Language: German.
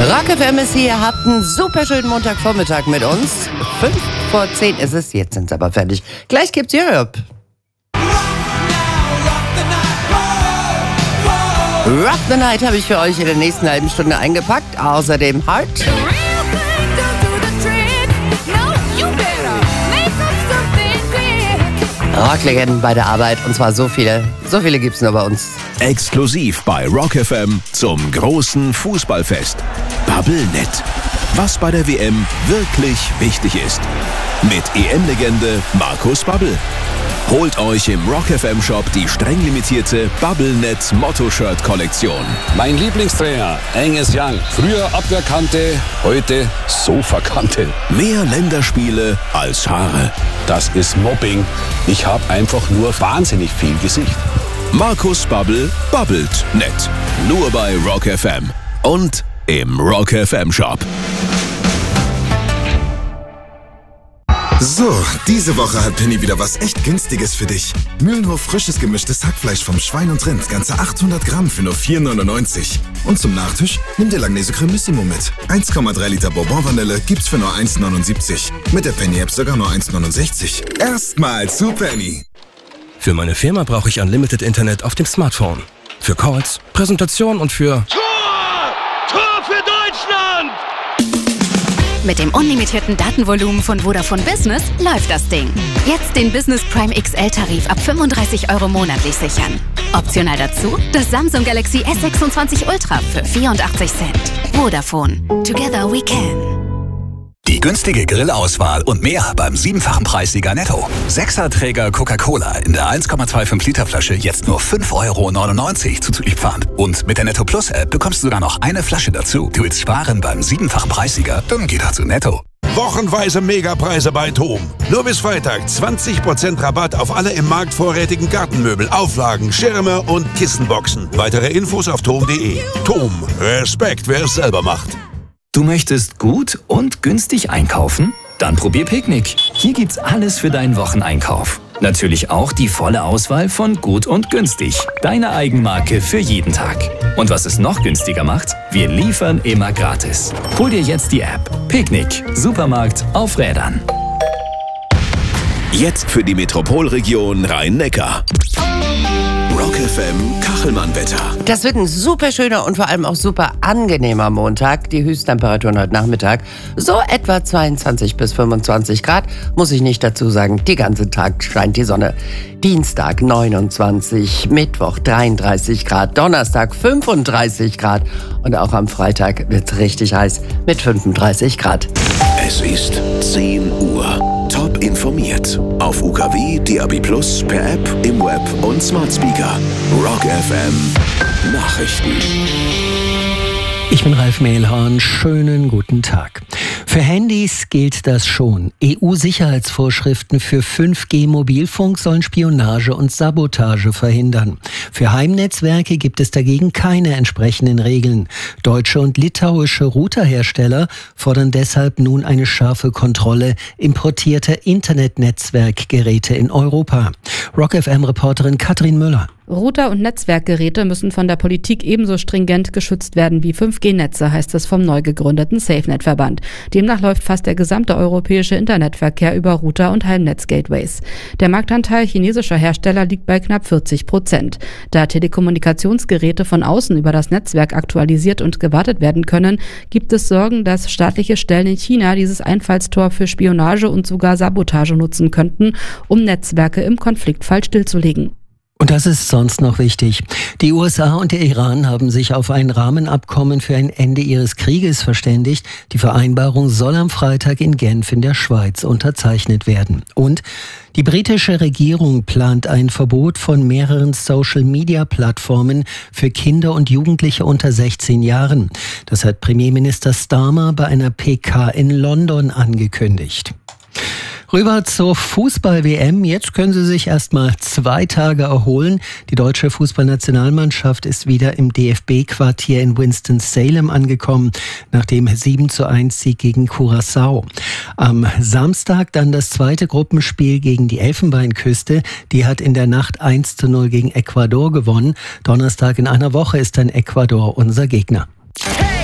Rock FM ist hier, habt einen super schönen Montagvormittag mit uns. 5:10 ist es, jetzt sind es aber fertig. Gleich gibt's Europe. Rock the Night habe ich für euch in der nächsten halben Stunde eingepackt. Außerdem Heart. Rocklegenden bei der Arbeit, und zwar so viele gibt's nur bei uns. Exklusiv bei Rock FM zum großen Fußballfest. Bubblenet. Was bei der WM wirklich wichtig ist. Mit EM-Legende Markus Babbel. Holt euch im Rock FM Shop die streng limitierte Bubblenet Motto-Shirt-Kollektion. Mein Lieblingstrainer, Angus Young. Früher Abwehrkante, heute Sofakante. Mehr Länderspiele als Haare. Das ist Mobbing. Ich habe einfach nur wahnsinnig viel Gesicht. Markus Babbel babbelt nett. Nur bei Rock FM und im Rock FM Shop. So, diese Woche hat Penny wieder was echt Günstiges für dich. Mühlenhof frisches gemischtes Hackfleisch vom Schwein und Rind, ganze 800 Gramm für nur 4,99. Und zum Nachtisch nimm dir Langnese Cremissimo mit. 1,3 Liter Bourbon-Vanille gibt's für nur 1,79. Mit der Penny-App sogar nur 1,69. Erstmal zu Penny. Für meine Firma brauche ich Unlimited Internet auf dem Smartphone. Für Calls, Präsentation und für... Tor für Deutschland! Mit dem unlimitierten Datenvolumen von Vodafone Business läuft das Ding. Jetzt den Business Prime XL-Tarif ab 35 € monatlich sichern. Optional dazu das Samsung Galaxy S26 Ultra für 84 Cent. Vodafone. Together we can. Die günstige Grillauswahl und mehr beim 7-fachen Preissieger Netto. 6er-Träger Coca-Cola in der 1,25 Liter Flasche jetzt nur 5,99 € zuzüglich Pfand. Und mit der Netto Plus App bekommst du sogar noch eine Flasche dazu. Du willst sparen beim 7-fachen Preissieger? Dann geh doch zu Netto. Wochenweise Megapreise bei TOM. Nur bis Freitag 20% Rabatt auf alle im Markt vorrätigen Gartenmöbel, Auflagen, Schirme und Kissenboxen. Weitere Infos auf tom.de. TOM. Respekt, wer es selber macht. Du möchtest gut und günstig einkaufen? Dann probier Picknick. Hier gibt's alles für deinen Wocheneinkauf. Natürlich auch die volle Auswahl von gut und günstig. Deine Eigenmarke für jeden Tag. Und was es noch günstiger macht? Wir liefern immer gratis. Hol dir jetzt die App. Picknick. Supermarkt auf Rädern. Jetzt für die Metropolregion Rhein-Neckar. Rock FM Kachelmann-Wetter. Das wird ein super schöner und vor allem auch super angenehmer Montag. Die Höchsttemperaturen heute Nachmittag so etwa 22 bis 25 Grad. Muss ich nicht dazu sagen, den ganzen Tag scheint die Sonne. Dienstag 29, Mittwoch 33 Grad, Donnerstag 35 Grad und auch am Freitag wird es richtig heiß mit 35 Grad. Es ist 10 Uhr. Top informiert. Auf UKW, DAB+, per App, im Web und Smart Speaker. Rock FM Nachrichten. Ich bin Ralf Mehlhorn. Schönen guten Tag. Für Handys gilt das schon. EU-Sicherheitsvorschriften für 5G-Mobilfunk sollen Spionage und Sabotage verhindern. Für Heimnetzwerke gibt es dagegen keine entsprechenden Regeln. Deutsche und litauische Routerhersteller fordern deshalb nun eine scharfe Kontrolle importierter Internetnetzwerkgeräte in Europa. Rock FM-Reporterin Katrin Müller. Router und Netzwerkgeräte müssen von der Politik ebenso stringent geschützt werden wie 5G-Netze, heißt es vom neu gegründeten SafeNet-Verband. Demnach läuft fast der gesamte europäische Internetverkehr über Router und Heimnetz-Gateways. Der Marktanteil chinesischer Hersteller liegt bei knapp 40%. Da Telekommunikationsgeräte von außen über das Netzwerk aktualisiert und gewartet werden können, gibt es Sorgen, dass staatliche Stellen in China dieses Einfallstor für Spionage und sogar Sabotage nutzen könnten, um Netzwerke im Konfliktfall stillzulegen. Und das ist sonst noch wichtig. Die USA und der Iran haben sich auf ein Rahmenabkommen für ein Ende ihres Krieges verständigt. Die Vereinbarung soll am Freitag in Genf in der Schweiz unterzeichnet werden. Und die britische Regierung plant ein Verbot von mehreren Social-Media-Plattformen für Kinder und Jugendliche unter 16 Jahren. Das hat Premierminister Starmer bei einer PK in London angekündigt. Rüber zur Fußball-WM. Jetzt können Sie sich erstmal 2 Tage erholen. Die deutsche Fußballnationalmannschaft ist wieder im DFB-Quartier in Winston-Salem angekommen, nach dem 7:1 Sieg gegen Curaçao. Am Samstag dann das zweite Gruppenspiel gegen die Elfenbeinküste. Die hat in der Nacht 1:0 gegen Ecuador gewonnen. Donnerstag in einer Woche ist dann Ecuador unser Gegner. Hey!